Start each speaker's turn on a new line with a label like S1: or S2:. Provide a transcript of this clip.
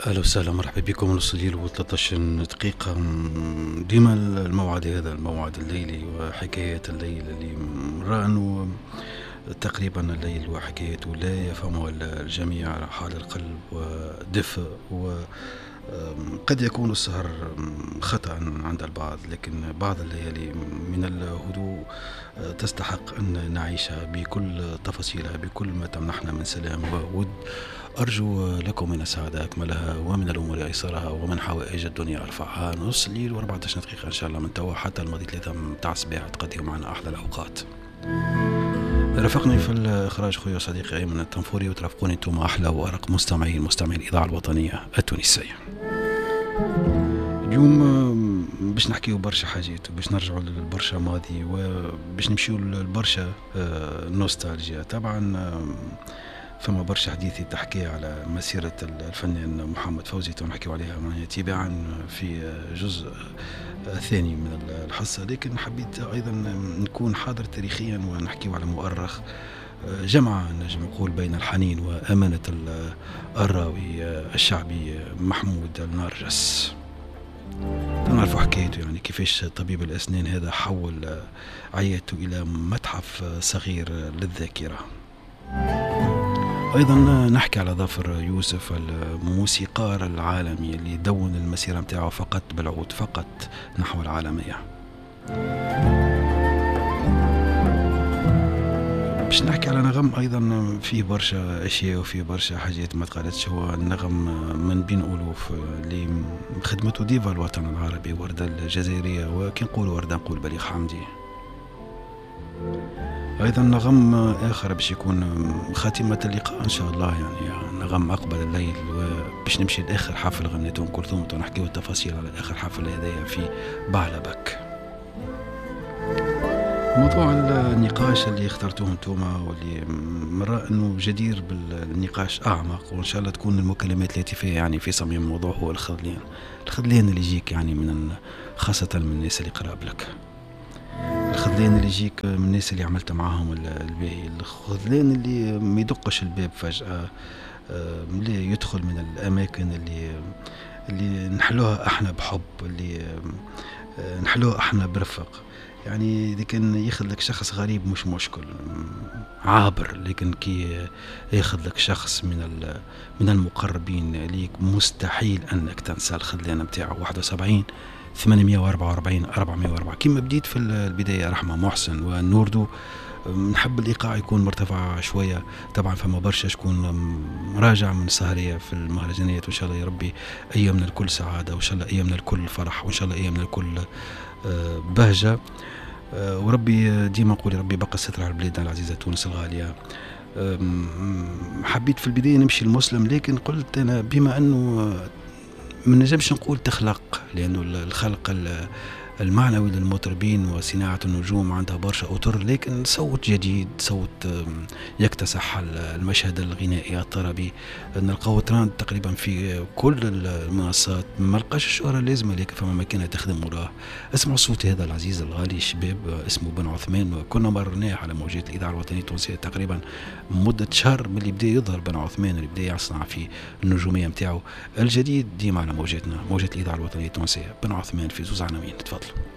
S1: أهلا وسهلا، مرحبا بكم. الاستوديو و 13 دقيقة. ديما الموعد هذا الموعد الليلي وحكايات الليل اللي نرى أنه تقريبا الليل وحكايته لا يفهمها الجميع على حال القلب ودفء، وقد يكون السهر خطأ عند البعض، لكن بعض الليالي من الهدوء تستحق أن نعيشها بكل تفاصيلها، بكل ما تمنحنا من سلام وود. أرجو لكم من السعادة أكملها، ومن الأمور أيسرها، ومن حوائج الدنيا أرفعها. نص الليل و14 دقيقة إن شاء الله من توا حتى الماضي 3 متاع الصباح تقضيوا معنا أحلى الأوقات. رافقني في الإخراج خويا وصديقي أيمن التنفوري، وترافقوني أنتم أحلى وأرق مستمعين الإذاعة الوطنية التونسية. اليوم باش نحكيو برشا حاجات، وباش نرجعوا لبرشا ماضي، وباش نمشيو لبرشا نوستالجيا. طبعا فما برشا حديثي تحكي على مسيرة الفنان محمد فوزي، نحكيو عليها تباعا في جزء ثاني من الحصة، لكن حبيت أيضا نكون حاضر تاريخيا ونحكيو على مؤرخ جمع نجم نقول بين الحنين وأمانة الراوي الشعبي محمود النرجس. نعرفوا حكايته، يعني كيفاش طبيب الأسنان هذا حول عيادته إلى متحف صغير للذاكرة. أيضا نحكي على ظفر يوسف الموسيقار العالمي اللي دون المسيرة متاعه فقط بالعود، فقط نحو العالمية. باش نحكي على نغم أيضا فيه برشا أشياء وفيه برشا حاجات ما تقالتش. هو النغم من بين ألوف اللي خدمته ديفا الوطن العربي، وردة الجزائرية، وكي نقول وردة نقول بليغ حمدي. أيضا نغم آخر باش يكون خاتمة اللقاء إن شاء الله، يعني نغم أقبل الليل، وباش نمشي لآخر حفل غنيته أم كلثوم ونحكيو التفاصيل على آخر حفل هذايا في بعلبك. موضوع النقاش اللي اخترتوه انتوما واللي مرة انه جدير بالنقاش اعمق، وان شاء الله تكون المكالمات التي فيها يعني في صميم الموضوع هو الخذلان اللي يجيك يعني من خاصة من الناس اللي قراب لك، الخذلان اللي يجيك من الناس اللي عملت معاهم الباهي، الخذلان اللي ما يدقش الباب فجأة، اللي يدخل من الاماكن اللي نحلوها احنا بحب، اللي نحلوها احنا برفق. يعني إذا كان ياخذ لك شخص غريب مش مشكل عابر، لكن كي ياخذ لك شخص من المقربين ليك مستحيل أنك تنسى الخذلان متاعه. 71 844 404 كما بديت في البداية. رحمة محسن والنوردو، نحب الإيقاع يكون مرتفع شوية. طبعا فما برشا شكون مراجع من السهرية في المهرجانيات، وإن شاء الله يا ربي أيامنا الكل سعادة، وإن شاء الله أيامنا الكل فرح، وإن شاء الله أيامنا الكل بهجة. وربي ديما نقول ربي بقى الستر على بلادنا العزيزة تونس الغالية. حبيت في البداية نمشي المسلم، لكن قلت أنا بما أنه ما نجمش نقول تخلق، لأنه الخلق المعنوي للمطربين وصناعة النجوم عندها برشا أطر، لكن صوت جديد، صوت يكتسح المشهد الغنائي الطربي. نلقاو تراند تقريبا في كل المنصات، ما لقاش الشهرة اللازمة، لكن فما مكانة تخدم وراه. اسمعوا الصوت هذا العزيز الغالي الشباب، اسمه بن عثمان، وكنا مرناه على موجات الإذاعة الوطنية التونسية تقريبا مدة شهر من اللي بدأ يظهر بن عثمان، اللي بدأ يصنع في النجومية متاعه الجديد. ديما على موجات الإذاعة الوطنية التونسية بن عثمان في زوز عناوين. تفضلوا.